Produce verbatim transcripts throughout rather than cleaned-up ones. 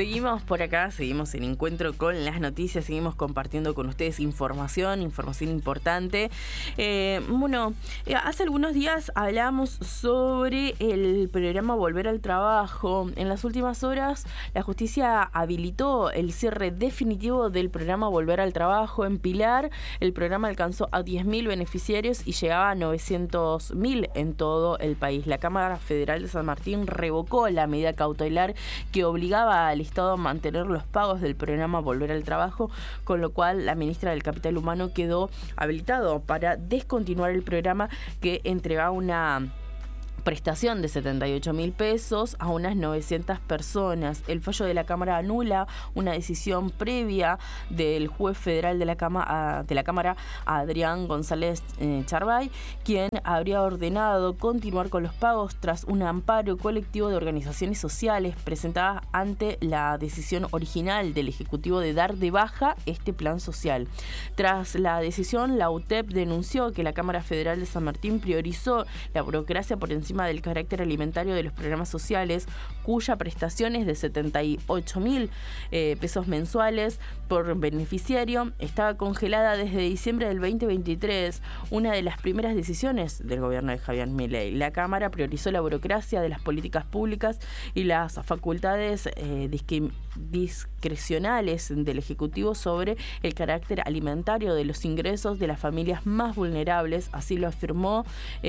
Seguimos por acá, seguimos en encuentro con las noticias, seguimos compartiendo con ustedes información, información importante. Eh, bueno, eh, hace algunos días hablamos sobre el programa Volver al Trabajo. En las últimas horas, la justicia habilitó el cierre definitivo del programa Volver al Trabajo en Pilar. El programa alcanzó a diez mil beneficiarios y llegaba a novecientos mil en todo el país. La Cámara Federal de San Martín revocó la medida cautelar que obligaba al Estado a mantener los pagos del programa Volver al Trabajo, con lo cual la ministra del Capital Humano quedó habilitado para descontinuar el programa que entregaba una prestación de setenta y ocho mil pesos a unas novecientas personas. El fallo de la Cámara anula una decisión previa del juez federal de la, Cama, de la Cámara, Adrián González eh, Charbay, quien habría ordenado continuar con los pagos tras un amparo colectivo de organizaciones sociales presentada ante la decisión original del Ejecutivo de dar de baja este plan social. Tras la decisión, la U T E P denunció que la Cámara Federal de San Martín priorizó la burocracia por encima del carácter alimentario de los programas sociales, cuya prestación es de setenta y ocho mil eh, pesos mensuales por beneficiario. Estaba congelada desde diciembre del veinte veintitrés, una de las primeras decisiones del gobierno de Javier Milei. La Cámara priorizó la burocracia de las políticas públicas y las facultades eh, discrim- discrecionales del Ejecutivo sobre el carácter alimentario de los ingresos de las familias más vulnerables. Así lo afirmó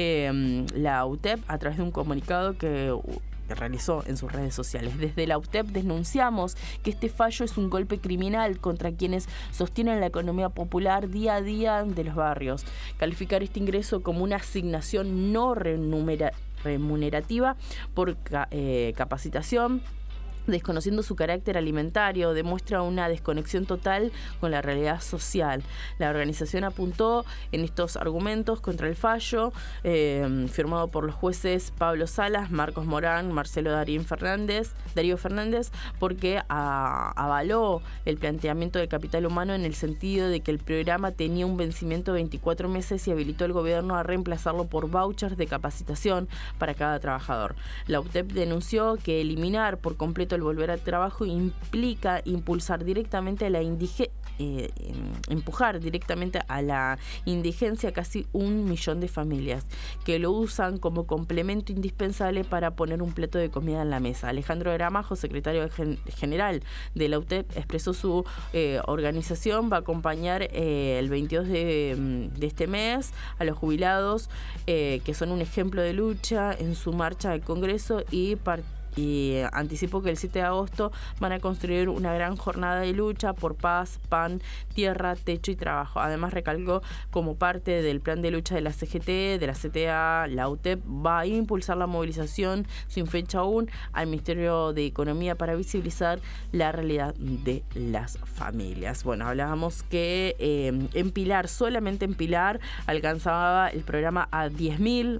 eh, la U T E P a través de un comunicado que realizó en sus redes sociales. Desde la U T E P denunciamos que este fallo es un golpe criminal contra quienes sostienen la economía popular día a día de los barrios. Calificar este ingreso como una asignación no renumera- remunerativa por eh, capacitación, desconociendo su carácter alimentario, demuestra una desconexión total con la realidad social. La organización apuntó en estos argumentos contra el fallo, eh, firmado por los jueces Pablo Salas, Marcos Morán, Marcelo Darío Fernández, Darío Fernández, porque a, avaló el planteamiento de Capital Humano en el sentido de que el programa tenía un vencimiento de veinticuatro meses y habilitó al gobierno a reemplazarlo por vouchers de capacitación para cada trabajador. La U T E P denunció que eliminar por completo el volver al trabajo implica impulsar directamente a la indige- eh, empujar directamente a la indigencia casi un millón de familias que lo usan como complemento indispensable para poner un plato de comida en la mesa. Alejandro Gramajo, secretario gen- general de la U T E P, expresó su eh, organización va a acompañar eh, el veintidós de, de este mes a los jubilados eh, que son un ejemplo de lucha en su marcha al Congreso y participar. Y anticipó que el siete de agosto van a construir una gran jornada de lucha por paz, pan, tierra, techo y trabajo. Además, recalcó como parte del plan de lucha de la C G T, de la C T A, la U T E P va a impulsar la movilización sin fecha aún al Ministerio de Economía para visibilizar la realidad de las familias. Bueno, hablábamos que eh, en Pilar, solamente en Pilar, alcanzaba el programa a diez mil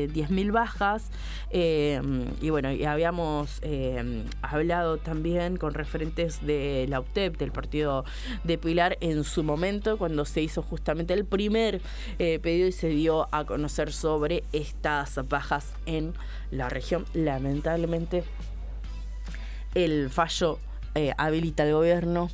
bajas eh, y bueno, y habíamos Eh, hablado también con referentes de la U T E P, del partido de Pilar, en su momento, cuando se hizo justamente el primer eh, pedido y se dio a conocer sobre estas bajas en la región. Lamentablemente, el fallo eh, habilita al gobierno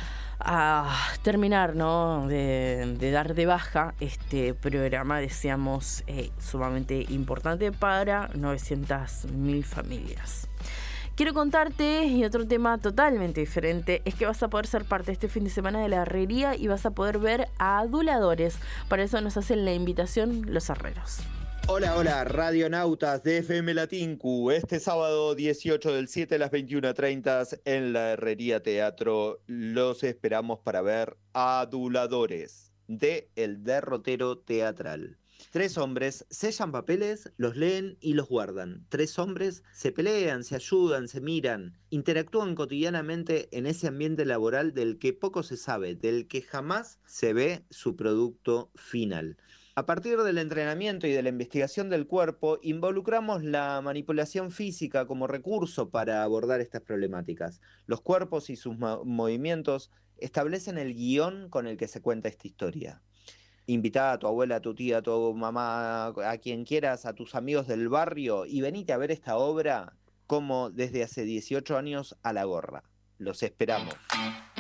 a terminar, ¿no? de, de dar de baja este programa, decíamos, eh, sumamente importante para novecientas mil familias. Quiero contarte, y otro tema totalmente diferente, es que vas a poder ser parte este fin de semana de la herrería y vas a poder ver a aduladores. Para eso nos hacen la invitación los herreros. Hola, hola, radionautas de F M Latincu. Este sábado dieciocho del siete a las veintiuna treinta en la Herrería Teatro los esperamos para ver Aduladores de El Derrotero Teatral. Tres hombres sellan papeles, los leen y los guardan. Tres hombres se pelean, se ayudan, se miran, interactúan cotidianamente en ese ambiente laboral del que poco se sabe, del que jamás se ve su producto final. A partir del entrenamiento y de la investigación del cuerpo, involucramos la manipulación física como recurso para abordar estas problemáticas. Los cuerpos y sus mo- movimientos establecen el guión con el que se cuenta esta historia. Invitá a tu abuela, a tu tía, a tu mamá, a quien quieras, a tus amigos del barrio y venite a ver esta obra como desde hace dieciocho años a la gorra. Los esperamos.